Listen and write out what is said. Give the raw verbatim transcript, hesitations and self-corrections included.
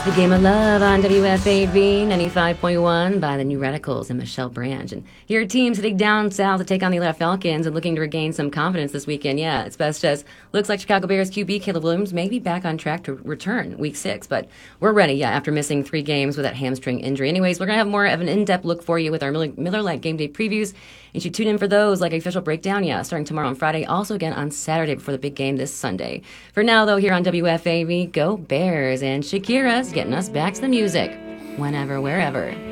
The Game of Love on W F A V ninety-five point one by the New Radicals and Michelle Branch. And here are teams heading down south to take on the Atlanta Falcons and looking to regain some confidence this weekend. Yeah, it's best as looks like Chicago Bears Q B Caleb Williams may be back on track to return week six. But we're ready, yeah, after missing three games with that hamstring injury. Anyways, we're going to have more of an in-depth look for you with our Miller Lite Game Day previews. You should tune in for those, like official breakdown, yeah, starting tomorrow on Friday, also again on Saturday before the big game this Sunday. For now, though, here on W F A V, go Bears, and Shakira's getting us back to the music, whenever, wherever.